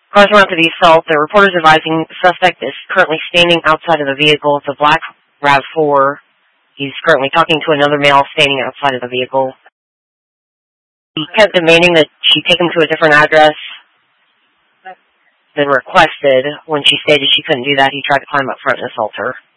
Corresponding to the assault, the reporter is advising the suspect is currently standing outside of the vehicle. It's a black RAV4. He's currently talking to another male standing outside of the vehicle. He kept demanding that she take him to a different address than requested. When she stated she couldn't do that, he tried to climb up front and assault her.